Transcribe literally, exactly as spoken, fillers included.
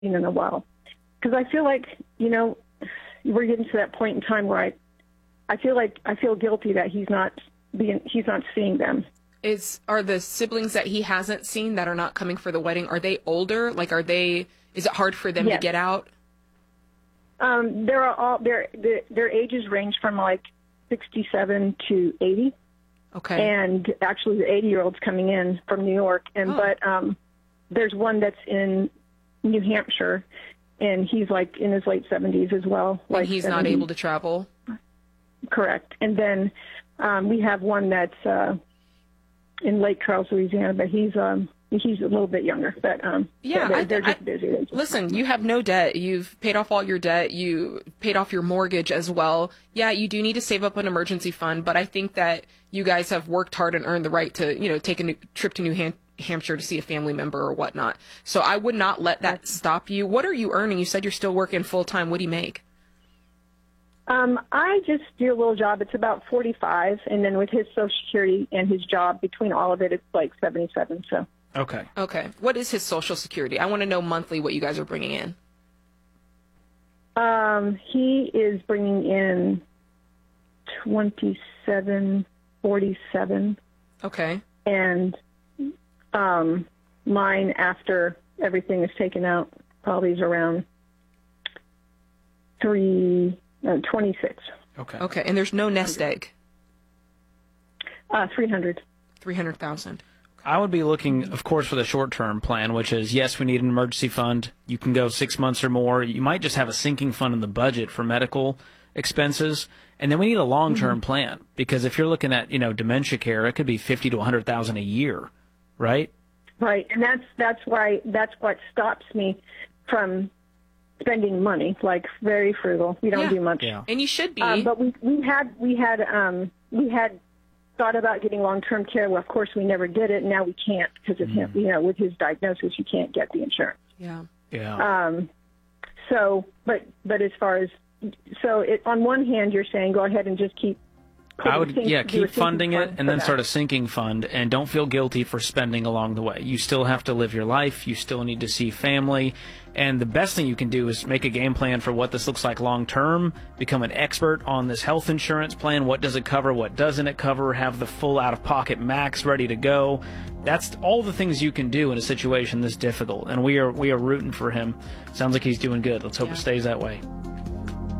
seen in a while. Because I feel like, you know, we're getting to that point in time where I, I feel like I feel guilty that he's not being, he's not seeing them. Is are the siblings that he hasn't seen that are not coming for the wedding, are they older? Like, are they, is it hard for them Yes. to get out? Um, they're all, their, their, their ages range from like sixty-seven to eighty. Okay. And actually the eighty-year-old's coming in from New York. And Oh. But um, there's one that's in New Hampshire, and he's like in his late seventies as well. When like he's seventy. not able to travel? Correct. And then um, we have one that's uh, in Lake Charles, Louisiana, but he's um, he's a little bit younger. But um, Yeah, they're, I- they're just I- busy. They're just- Listen, you have no debt. You've paid off all your debt. You paid off your mortgage as well. Yeah, you do need to save up an emergency fund, but I think that you guys have worked hard and earned the right to, you know, take a new trip to New Ham- Hampshire to see a family member or whatnot. So I would not let that stop you. What are you earning? You said you're still working full time. What do you make? Um, I just do a little job. It's about forty-five, and then with his Social Security and his job, between all of it, it's like seventy-seven. So. Okay. Okay. What is his Social Security? I want to know monthly what you guys are bringing in. Um, he is bringing in twenty-seven forty-seven, Okay. and um, mine after everything is taken out probably is around three uh, twenty-six. Okay. Okay. And there's no nest egg. Uh, three hundred. three hundred thousand. I would be looking, of course, for the short-term plan, which is, yes, we need an emergency fund. You can go six months or more. You might just have a sinking fund in the budget for medical expenses. And then we need a long-term mm-hmm. plan, because if you're looking at, you know, dementia care, it could be fifty to one hundred thousand a year, right? Right, and that's that's why that's what stops me from spending money. Like, very frugal. We don't Yeah. do much. Yeah. And you should be. Um, but we we had we had um we had thought about getting long-term care. Well, of course, we never did it. And now we can't because of Mm. him. You know, with his diagnosis, you can't get the insurance. yeah. Yeah. Um, so, but but as far as so, it, on one hand, you're saying go ahead and just keep. I would, putting- yeah, do a keep sinking funding fund it for and then that. start a sinking fund, and don't feel guilty for spending along the way. You still have to live your life. You still need to see family. And the best thing you can do is make a game plan for what this looks like long term, become an expert on this health insurance plan. What does it cover? What doesn't it cover? Have the full out-of-pocket max ready to go. That's all the things you can do in a situation this difficult. And we are we are rooting for him. Sounds like he's doing good. Let's hope Yeah. it stays that way.